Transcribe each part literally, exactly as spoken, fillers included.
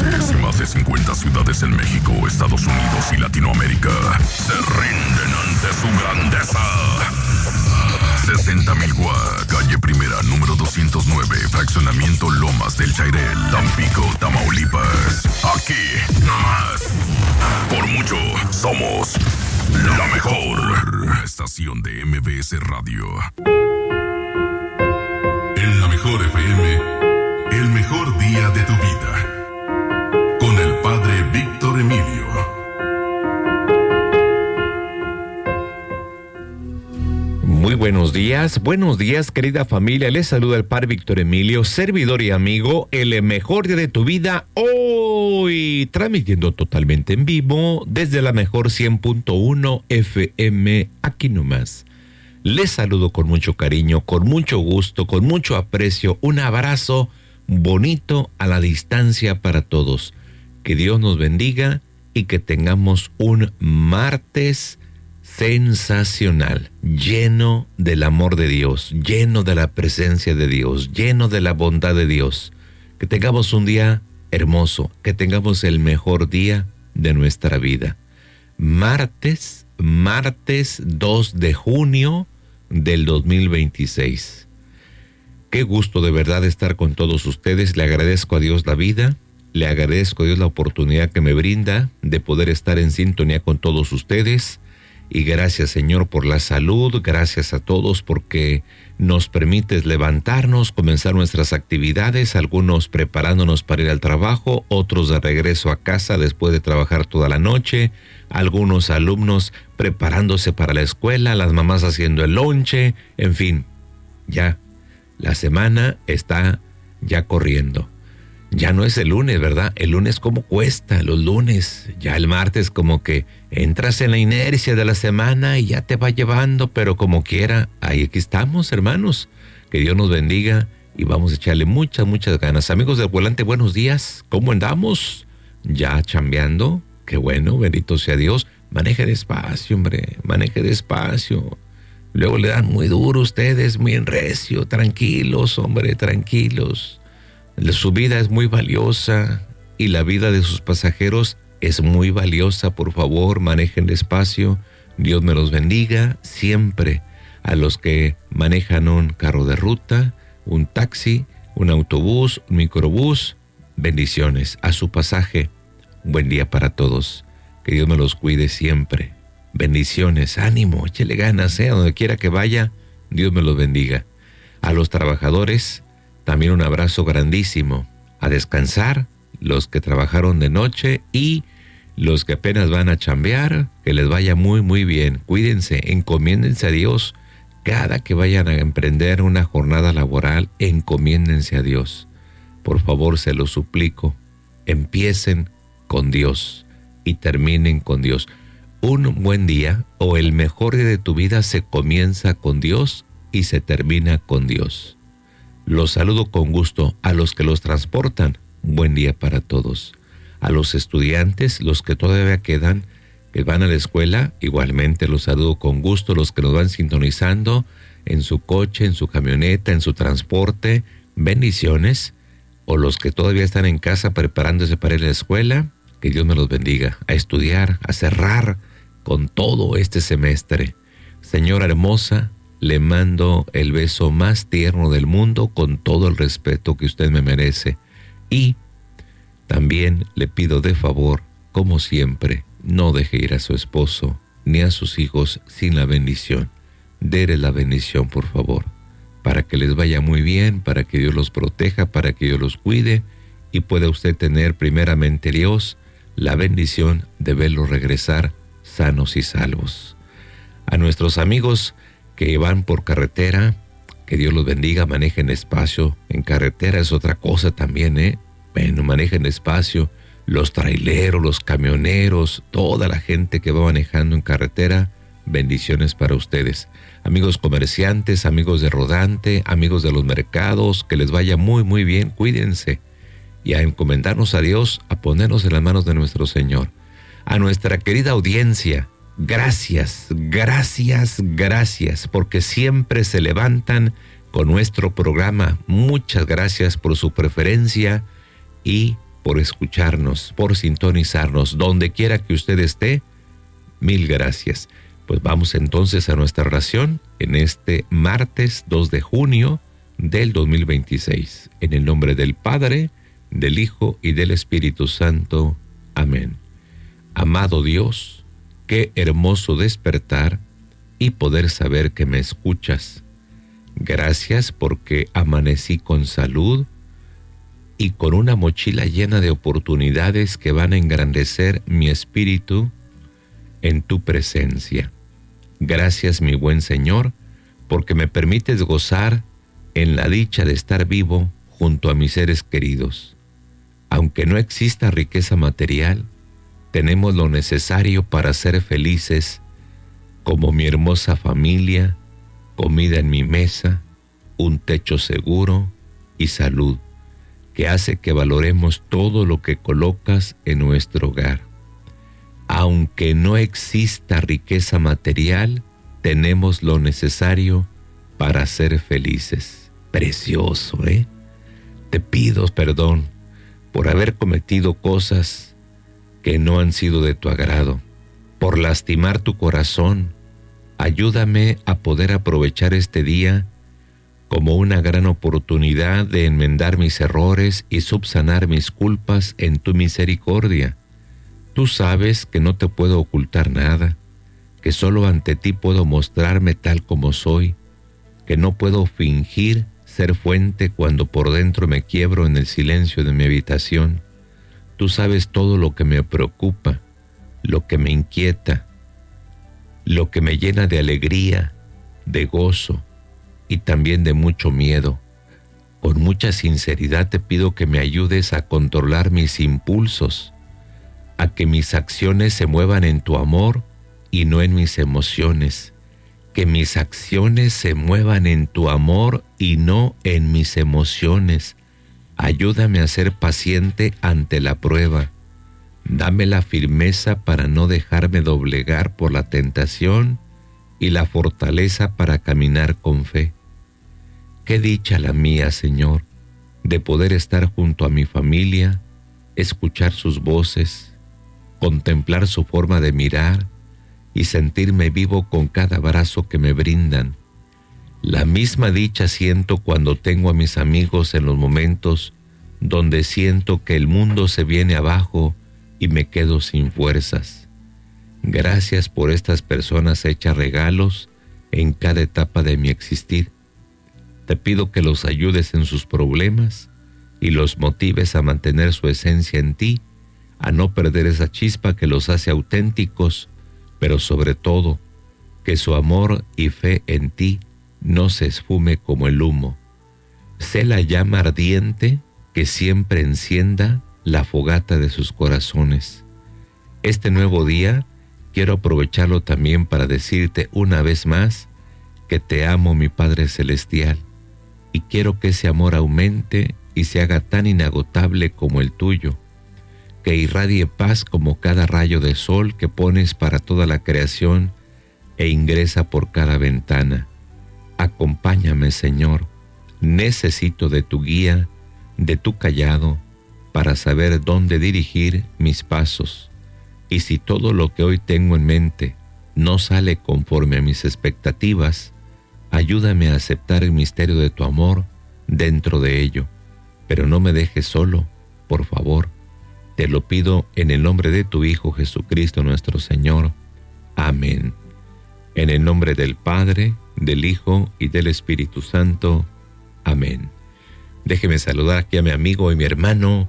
países y más de cincuenta ciudades en México, Estados Unidos y Latinoamérica se rinden ante su grandeza. sesenta mil Guá, calle Primera, número doscientos nueve, fraccionamiento Lomas del Chairel, Tampico, Tamaulipas. Aquí, nomás. Por mucho, somos la mejor estación de M B S Radio. En la mejor F M, el mejor día de tu vida. Con el padre Víctor Emilio. Muy buenos días, buenos días querida familia, les saluda el padre Víctor Emilio, servidor y amigo, el mejor día de tu vida, hoy transmitiendo totalmente en vivo desde la mejor cien punto uno F M, aquí nomás. Les saludo con mucho cariño, con mucho gusto, con mucho aprecio, un abrazo bonito a la distancia para todos. Que Dios nos bendiga y que tengamos un martes sensacional, lleno del amor de Dios, lleno de la presencia de Dios, lleno de la bondad de Dios. Que tengamos un día hermoso, que tengamos el mejor día de nuestra vida. Martes, martes dos de junio del dos mil veintiséis. Qué gusto de verdad estar con todos ustedes. Le agradezco a Dios la vida, le agradezco a Dios la oportunidad que me brinda de poder estar en sintonía con todos ustedes. Y gracias, Señor, por la salud, gracias a todos porque nos permites levantarnos, comenzar nuestras actividades, algunos preparándonos para ir al trabajo, otros de regreso a casa después de trabajar toda la noche, algunos alumnos preparándose para la escuela, las mamás haciendo el lonche, en fin, ya, la semana está ya corriendo. Ya no es el lunes, ¿verdad? El lunes como cuesta, los lunes. Ya el martes como que entras en la inercia de la semana y ya te va llevando, pero como quiera, ahí aquí estamos, hermanos. Que Dios nos bendiga y vamos a echarle muchas, muchas ganas. Amigos del volante, buenos días. ¿Cómo andamos? Ya chambeando. Qué bueno, bendito sea Dios. Maneje despacio, hombre, maneje despacio. Luego le dan muy duro ustedes, muy en recio. Tranquilos, hombre, tranquilos. Su vida es muy valiosa y la vida de sus pasajeros es muy valiosa. Por favor, manejen despacio. Dios me los bendiga siempre. A los que manejan un carro de ruta, un taxi, un autobús, un microbús, bendiciones. A su pasaje, buen día para todos. Que Dios me los cuide siempre. Bendiciones, ánimo, échele ganas, ¿eh? A donde quiera que vaya, Dios me los bendiga. A los trabajadores, también un abrazo grandísimo. A descansar, los que trabajaron de noche y los que apenas van a chambear, que les vaya muy muy bien. Cuídense, encomiéndense a Dios. Cada que vayan a emprender una jornada laboral, encomiéndense a Dios. Por favor, se lo suplico. Empiecen con Dios y terminen con Dios. Un buen día o el mejor día de tu vida se comienza con Dios y se termina con Dios. Los saludo con gusto a los que los transportan. Buen día para todos. A los estudiantes, los que todavía quedan, que van a la escuela, igualmente los saludo con gusto. Los que nos van sintonizando en su coche, en su camioneta, en su transporte, bendiciones. O los que todavía están en casa preparándose para ir a la escuela, que Dios me los bendiga. A estudiar, a cerrar con todo este semestre. Señora hermosa, le mando el beso más tierno del mundo con todo el respeto que usted me merece. Y también le pido de favor, como siempre, no deje ir a su esposo ni a sus hijos sin la bendición. Dele la bendición, por favor, para que les vaya muy bien, para que Dios los proteja, para que Dios los cuide y pueda usted tener primeramente Dios la bendición de verlos regresar sanos y salvos. A nuestros amigos que van por carretera, que Dios los bendiga, manejen despacio. En carretera es otra cosa también, ¿eh? Bueno, manejen despacio. Los traileros, los camioneros, toda la gente que va manejando en carretera, bendiciones para ustedes. Amigos comerciantes, amigos de rodante, amigos de los mercados, que les vaya muy, muy bien, cuídense. Y a encomendarnos a Dios, a ponernos en las manos de nuestro Señor. A nuestra querida audiencia, gracias, gracias, gracias, porque siempre se levantan con nuestro programa. Muchas gracias por su preferencia y por escucharnos, por sintonizarnos, donde quiera que usted esté. Mil gracias. Pues vamos entonces a nuestra oración en este martes dos de junio del dos mil veintiséis. En el nombre del Padre, del Hijo y del Espíritu Santo. Amén. Amado Dios, qué hermoso despertar y poder saber que me escuchas. Gracias porque amanecí con salud y con una mochila llena de oportunidades que van a engrandecer mi espíritu en tu presencia. Gracias, mi buen Señor, porque me permites gozar en la dicha de estar vivo junto a mis seres queridos. Aunque no exista riqueza material, tenemos lo necesario para ser felices, como mi hermosa familia, comida en mi mesa, un techo seguro y salud, que hace que valoremos todo lo que colocas en nuestro hogar. Aunque no exista riqueza material, tenemos lo necesario para ser felices. Precioso, ¿eh? Te pido perdón por haber cometido cosas que no han sido de tu agrado, por lastimar tu corazón. Ayúdame a poder aprovechar este día como una gran oportunidad de enmendar mis errores y subsanar mis culpas en tu misericordia. Tú sabes que no te puedo ocultar nada, que solo ante ti puedo mostrarme tal como soy, que no puedo fingir ser fuente cuando por dentro me quiebro en el silencio de mi habitación. Tú sabes todo lo que me preocupa, lo que me inquieta, lo que me llena de alegría, de gozo y también de mucho miedo. Con mucha sinceridad te pido que me ayudes a controlar mis impulsos, a que mis acciones se muevan en tu amor y no en mis emociones. Que mis acciones se muevan en tu amor y no en mis emociones. Ayúdame a ser paciente ante la prueba. Dame la firmeza para no dejarme doblegar por la tentación y la fortaleza para caminar con fe. Qué dicha la mía, Señor, de poder estar junto a mi familia, escuchar sus voces, contemplar su forma de mirar y sentirme vivo con cada abrazo que me brindan. La misma dicha siento cuando tengo a mis amigos en los momentos donde siento que el mundo se viene abajo y me quedo sin fuerzas. Gracias por estas personas hechas regalos en cada etapa de mi existir. Te pido que los ayudes en sus problemas y los motives a mantener su esencia en ti, a no perder esa chispa que los hace auténticos, pero sobre todo, que su amor y fe en ti no se esfume como el humo. Sé la llama ardiente que siempre encienda la fogata de sus corazones. Este nuevo día quiero aprovecharlo también para decirte una vez más que te amo, mi Padre Celestial, y quiero que ese amor aumente y se haga tan inagotable como el tuyo, que irradie paz como cada rayo de sol que pones para toda la creación e ingresa por cada ventana. Acompáñame, Señor, necesito de tu guía, de tu callado, para saber dónde dirigir mis pasos. Y si todo lo que hoy tengo en mente no sale conforme a mis expectativas, ayúdame a aceptar el misterio de tu amor dentro de ello. Pero no me dejes solo, por favor. Te lo pido en el nombre de tu Hijo Jesucristo nuestro Señor. Amén. En el nombre del Padre, del Hijo y del Espíritu Santo. Amén. Déjeme saludar aquí a mi amigo y mi hermano,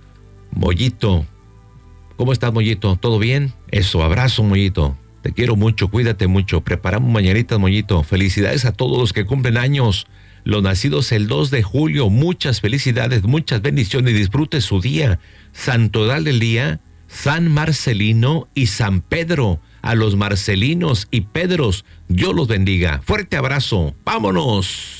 Mollito. ¿Cómo estás, Mollito? ¿Todo bien? Eso, abrazo, Mollito. Te quiero mucho, cuídate mucho. Preparamos mañanitas, Mollito. Felicidades a todos los que cumplen años. Los nacidos el dos de julio, muchas felicidades, muchas bendiciones. Disfrute su día. Santoral del día, San Marcelino y San Pedro. A los Marcelinos y Pedros, Dios los bendiga. Fuerte abrazo. ¡Vámonos!